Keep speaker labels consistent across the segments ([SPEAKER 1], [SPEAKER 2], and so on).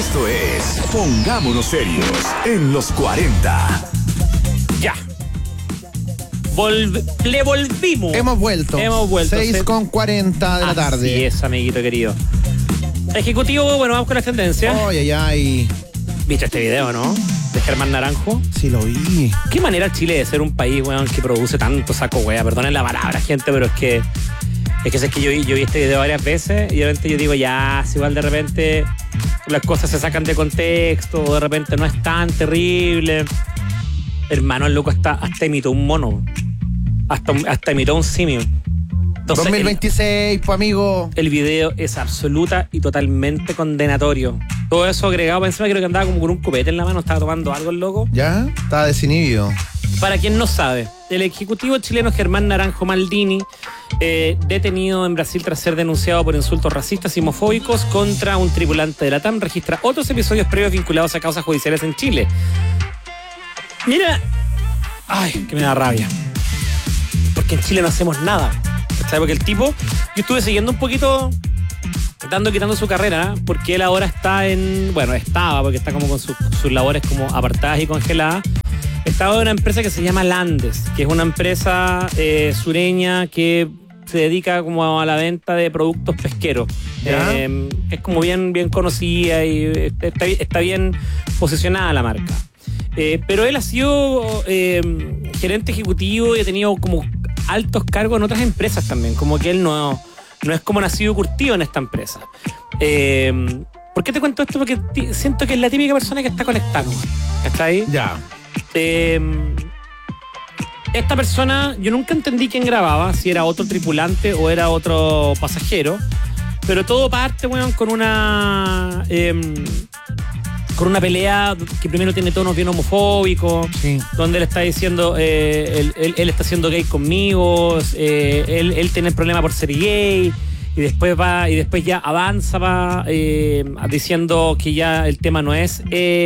[SPEAKER 1] Esto es Pongámonos Serios en los 40.
[SPEAKER 2] Ya. Le volvimos.
[SPEAKER 3] Hemos vuelto. 6:40 de la tarde.
[SPEAKER 2] Así es, amiguito querido. Ejecutivo, bueno, vamos con las tendencias.
[SPEAKER 3] Ay.
[SPEAKER 2] ¿Viste este video, no? De Germán Naranjo.
[SPEAKER 3] Sí, lo vi.
[SPEAKER 2] Qué manera Chile de ser un país, weón, que produce tanto saco, weón. Perdonen la palabra, gente, pero es que yo vi este video varias veces y de repente yo digo, ya, si igual de repente las cosas se sacan de contexto, o de repente no es tan terrible. Hermano, el loco hasta imitó un mono. Hasta imitó un simio. Entonces,
[SPEAKER 3] 2026, pues amigo.
[SPEAKER 2] El video es absoluta y totalmente condenatorio. Todo eso agregado encima, creo que andaba como con un copete en la mano, estaba tomando algo el loco.
[SPEAKER 3] ¿Ya? Estaba desinhibido.
[SPEAKER 2] Para quien no sabe, el ejecutivo chileno Germán Naranjo Maldini, detenido en Brasil tras ser denunciado por insultos racistas y homofóbicos contra un tripulante de la TAM, registra otros episodios previos vinculados a causas judiciales en Chile. Mira, ay, que me da rabia. Porque en Chile no hacemos nada. ¿Sabes? Porque el tipo, yo estuve siguiendo un poquito, quitando su carrera, porque él ahora está porque está como con sus labores como apartadas y congeladas. Estaba en una empresa que se llama Landes, que es una empresa sureña que se dedica como a la venta de productos pesqueros. Es como bien conocida y está bien posicionada la marca. Pero él ha sido gerente ejecutivo y ha tenido como altos cargos en otras empresas también. Como que él no es como nacido y curtido en esta empresa. ¿Por qué te cuento esto? Porque siento que es la típica persona que está conectada. ¿Está ahí?
[SPEAKER 3] Ya.
[SPEAKER 2] Esta persona, yo nunca entendí quién grababa, si era otro tripulante o era otro pasajero. Pero todo parte, weón, con una pelea que primero tiene tonos bien homofóbicos, sí. Donde él está diciendo, él está siendo gay conmigo, él tiene problema por ser gay, y después ya avanza, diciendo que ya el tema no es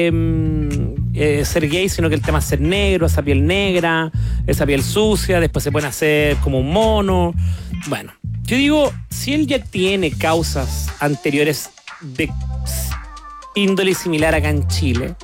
[SPEAKER 2] ser gay, sino que el tema es ser negro, esa piel negra, esa piel sucia, después se pueden hacer como un mono. Bueno, yo digo, si él ya tiene causas anteriores de índole similar acá en Chile,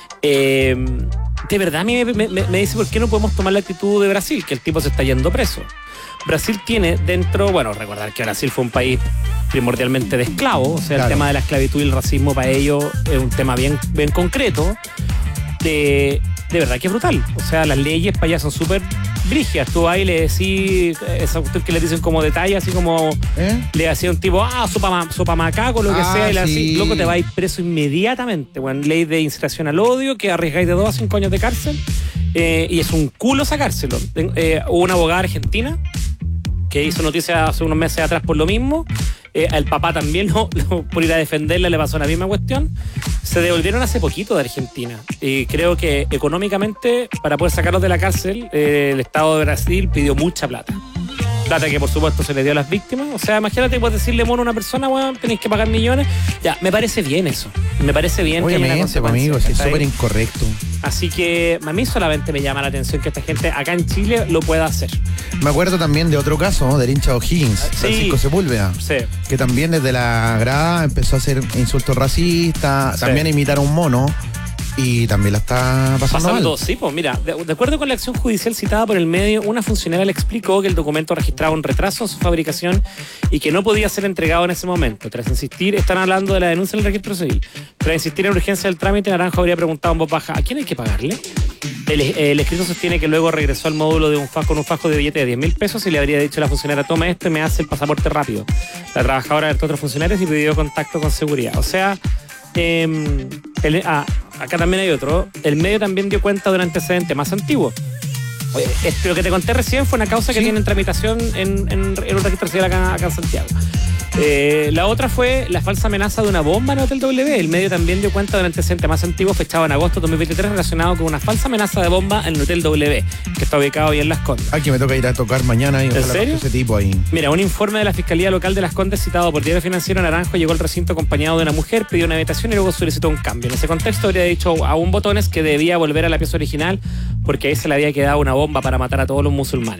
[SPEAKER 2] de verdad a mí me dice por qué no podemos tomar la actitud de Brasil, que el tipo se está yendo preso. Brasil tiene dentro, recordar que Brasil fue un país primordialmente de esclavos, o sea, claro. El tema de la esclavitud y el racismo para ellos es un tema bien concreto, de verdad que es brutal. O sea, las leyes para allá son súper brígidas. Tú ahí le decís, esa cuestión que le dicen como detalle, así como le hacía un tipo, sopa macaco, lo que sea, y le así, loco, te va a ir preso inmediatamente. Bueno, ley de incitación al odio, que arriesgáis de 2 a 5 años de cárcel, y es un culo sacárselo. Hubo una abogada argentina que hizo noticia hace unos meses atrás por lo mismo. Al papá también, por ir a defenderla, le pasó la misma cuestión. Se devolvieron hace poquito de Argentina. Y creo que económicamente, para poder sacarlos de la cárcel, el Estado de Brasil pidió mucha plata. Plata que por supuesto se le dio a las víctimas. O sea, imagínate, puedes decirle mono a una persona, weón, tenéis que pagar millones. Ya, me parece bien eso. Me parece bien.
[SPEAKER 3] Obviamente, que amigo, es súper incorrecto.
[SPEAKER 2] Así que a mí solamente me llama la atención que esta gente acá en Chile lo pueda hacer.
[SPEAKER 3] Me acuerdo también de otro caso, ¿no? Del hincha O'Higgins, Francisco Sepúlveda, que también desde la grada empezó a hacer insultos racistas, también a imitar a un mono. Y también la está pasando mal.
[SPEAKER 2] Sí, pues mira, de acuerdo con la acción judicial citada por el medio, una funcionaria le explicó que el documento registraba un retraso en su fabricación y que no podía ser entregado en ese momento. Tras insistir, están hablando de la denuncia en el registro civil. Tras insistir en la urgencia del trámite, Naranjo habría preguntado en voz baja, ¿a quién hay que pagarle? El escrito sostiene que luego regresó al módulo de con un fajo de billete de 10.000 pesos y le habría dicho a la funcionaria, toma esto y me hace el pasaporte rápido. La trabajadora alertó a otros funcionarios y pidió contacto con seguridad. O sea, acá también hay otro. El medio también dio cuenta de un antecedente más antiguo. Lo que te conté recién fue una causa que tiene en tramitación en un registro civil acá en Santiago. La otra fue la falsa amenaza de una bomba en el Hotel W. El medio también dio cuenta de un antecedente más antiguo fechado en agosto de 2023 relacionado con una falsa amenaza de bomba en el Hotel W, que está ubicado ahí en Las Condes.
[SPEAKER 3] Aquí me toca ir a tocar mañana y
[SPEAKER 2] ¿en serio?
[SPEAKER 3] Ese tipo ahí.
[SPEAKER 2] Mira, un informe de la Fiscalía Local de Las Condes citado por Diario Financiero, Naranjo llegó al recinto acompañado de una mujer, pidió una habitación y luego solicitó un cambio. En ese contexto habría dicho a un Botones que debía volver a la pieza original porque ahí se le había quedado una bomba para matar a todos los musulmanes.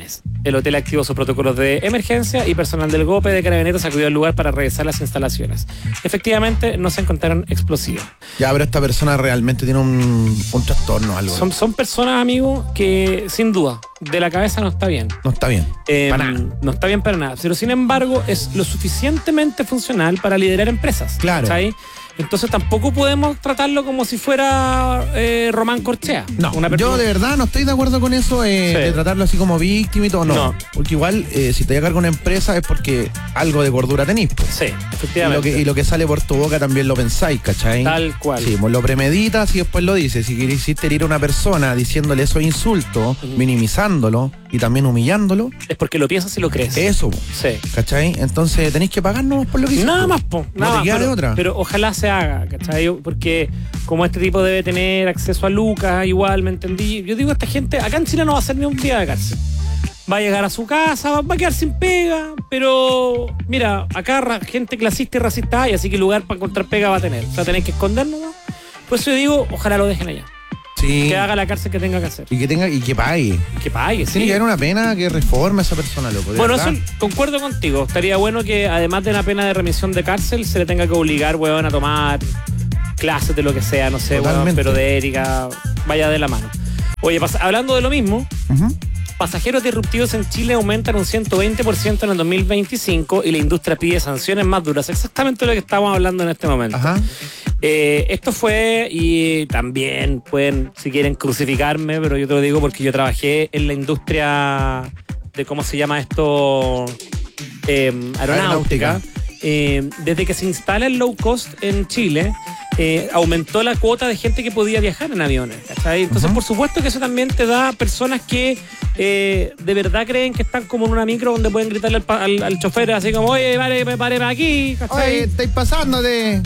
[SPEAKER 2] El hotel activó sus protocolos de emergencia y personal del GOPE de Carabineros acudió al lugar para revisar las instalaciones. Efectivamente, no se encontraron explosivos.
[SPEAKER 3] Ya, pero esta persona realmente tiene un trastorno, algo.
[SPEAKER 2] Son personas, amigos, que sin duda, de la cabeza no está bien.
[SPEAKER 3] No está bien. Para nada.
[SPEAKER 2] No está bien para nada. Pero sin embargo, es lo suficientemente funcional para liderar empresas.
[SPEAKER 3] Claro.
[SPEAKER 2] ¿Está ahí? Entonces tampoco podemos tratarlo como si fuera Román Corchea.
[SPEAKER 3] No, yo de verdad no estoy de acuerdo con eso, de tratarlo así como víctima y todo, no. Porque igual, si te voy a cargar una empresa es porque algo de cordura tenís. Pues.
[SPEAKER 2] Sí, efectivamente.
[SPEAKER 3] Y lo que sale por tu boca también lo pensáis, ¿cachai?
[SPEAKER 2] Tal cual.
[SPEAKER 3] Sí, pues lo premeditas y después lo dices. Si quisiste herir a una persona diciéndole esos insultos, minimizándolo y también humillándolo,
[SPEAKER 2] es porque lo piensas y lo crees.
[SPEAKER 3] Eso,
[SPEAKER 2] sí.
[SPEAKER 3] ¿Cachai? Entonces tenéis que pagarnos por lo que hiciste.
[SPEAKER 2] Nada más, po.
[SPEAKER 3] No te queda de otra.
[SPEAKER 2] Pero ojalá se haga, ¿cachai? Porque como este tipo debe tener acceso a lucas, igual, ¿me entendí? Yo digo, esta gente, acá en Chile no va a hacer ni un día de cárcel. Va a llegar a su casa, va a quedar sin pega, pero mira, acá gente clasista y racista hay, así que lugar para encontrar pega va a tener. O sea, tenés que escondernos, ¿no? Por eso yo digo, ojalá lo dejen allá.
[SPEAKER 3] Sí.
[SPEAKER 2] Que haga la cárcel que tenga que hacer.
[SPEAKER 3] Y que pague.
[SPEAKER 2] Que pague, sí.
[SPEAKER 3] Tiene que haber una pena que reforme a esa persona, loco.
[SPEAKER 2] Bueno, eso concuerdo contigo. Estaría bueno que además de una pena de remisión de cárcel, se le tenga que obligar, weón, a tomar clases de lo que sea, no sé, weón, pero de Erika, vaya de la mano. Oye, hablando de lo mismo, pasajeros disruptivos en Chile aumentan un 120% en el 2025 y la industria pide sanciones más duras. Exactamente lo que estamos hablando en este momento.
[SPEAKER 3] Ajá.
[SPEAKER 2] Esto fue, y también pueden, si quieren, crucificarme, pero yo te lo digo porque yo trabajé en la industria de, ¿cómo se llama esto? Aeronáutica. Desde que se instala el low cost en Chile, aumentó la cuota de gente que podía viajar en aviones, ¿cachai? Entonces, por supuesto que eso también te da personas que de verdad creen que están como en una micro donde pueden gritarle al chofer así como, oye, pare aquí, ¿cachai?
[SPEAKER 3] Oye, estáis pasando de...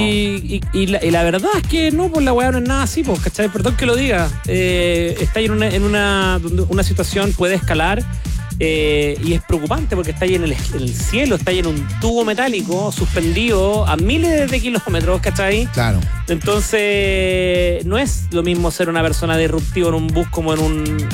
[SPEAKER 2] Y la verdad es que no, pues la weá no es nada así, pues, ¿cachai? Perdón que lo diga. Está en una situación, puede escalar. Y es preocupante porque está ahí en el cielo, está ahí en un tubo metálico suspendido a miles de kilómetros, ¿cachai?
[SPEAKER 3] Claro.
[SPEAKER 2] Entonces, no es lo mismo ser una persona disruptiva en un bus como en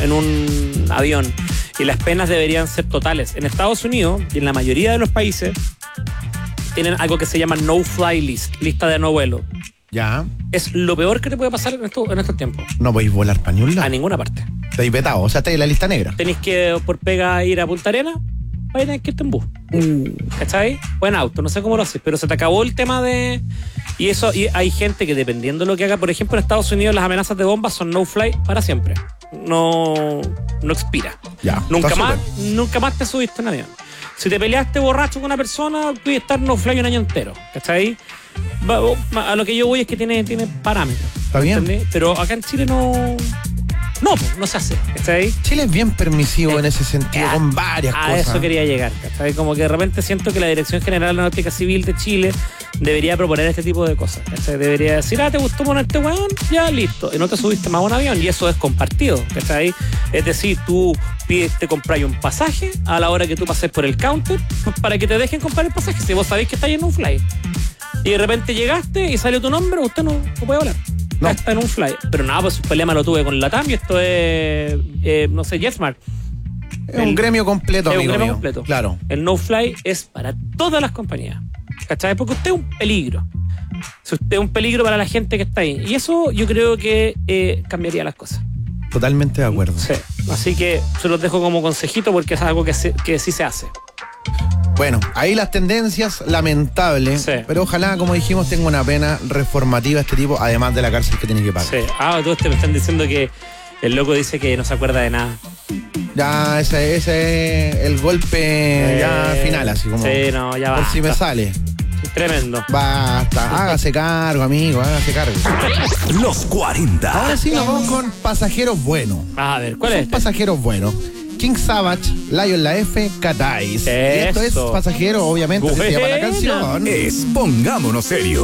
[SPEAKER 2] un avión. Y las penas deberían ser totales. En Estados Unidos y en la mayoría de los países tienen algo que se llama no-fly list, lista de no vuelo.
[SPEAKER 3] Ya.
[SPEAKER 2] Es lo peor que te puede pasar en estos tiempos.
[SPEAKER 3] No podéis volar para ningún lado.
[SPEAKER 2] A ninguna parte.
[SPEAKER 3] Estáis vetado, o sea, estáis en la lista negra.
[SPEAKER 2] Tenéis que, por pega, ir a Punta Arenas, vais a tener que irte en bus. ¿Cachai? O en auto, no sé cómo lo haces, pero se te acabó el tema de... Y eso, y hay gente que dependiendo de lo que haga, por ejemplo, en Estados Unidos las amenazas de bombas son no-fly para siempre. No expira.
[SPEAKER 3] Ya.
[SPEAKER 2] Nunca más te subiste en avión. Si te peleaste borracho con una persona, puedes estar no-fly un año entero. ¿Cachai? A lo que yo voy es que tiene parámetros.
[SPEAKER 3] Está bien.
[SPEAKER 2] ¿Entendés? Pero acá en Chile no se hace, ¿cachai?
[SPEAKER 3] Chile es bien permisivo en ese sentido, con varias cosas.
[SPEAKER 2] A eso quería llegar, ¿cachai? Como que de repente siento que la Dirección General de Aeronáutica Civil de Chile debería proponer este tipo de cosas, ¿cachai? Debería decir, ¿te gustó ponerte weón? Ya, listo. Y no te subiste más a un avión, y eso es compartido, ¿cachai? Es decir, tú te compras un pasaje a la hora que tú pases por el counter para que te dejen comprar el pasaje, si vos sabéis que está en un fly. Y de repente llegaste y salió tu nombre, usted no puede volar. No. Está en un fly. Pero nada, pues su problema lo tuve con Latam y esto es, no sé, JetSmart.
[SPEAKER 3] Es un gremio completo, amigo mío. Es un gremio completo.
[SPEAKER 2] Claro. El no-fly es para todas las compañías. ¿Cachai? Porque usted es un peligro. Usted es un peligro para la gente que está ahí. Y eso yo creo que cambiaría las cosas.
[SPEAKER 3] Totalmente de acuerdo.
[SPEAKER 2] Sí. Así que se los dejo como consejito porque es algo que sí se hace.
[SPEAKER 3] Bueno, ahí las tendencias, lamentable, sí. Pero ojalá, como dijimos, tenga una pena reformativa este tipo, además de la cárcel que tiene que pagar.
[SPEAKER 2] Sí. Todos me están diciendo que el loco dice que no se acuerda de nada.
[SPEAKER 3] Ya, ese es el golpe ya final, así como.
[SPEAKER 2] Sí, no, ya va.
[SPEAKER 3] Por si me sale.
[SPEAKER 2] Tremendo.
[SPEAKER 3] Basta, hágase cargo, amigo, hágase cargo.
[SPEAKER 1] Los 40.
[SPEAKER 3] Ahora sí nos vamos con pasajeros buenos.
[SPEAKER 2] A ver, ¿cuál es?
[SPEAKER 3] Pasajeros buenos. King Savage, Lion La F, Catais. Y esto es pasajero, obviamente, así se llama la canción.
[SPEAKER 1] Pongámonos serios.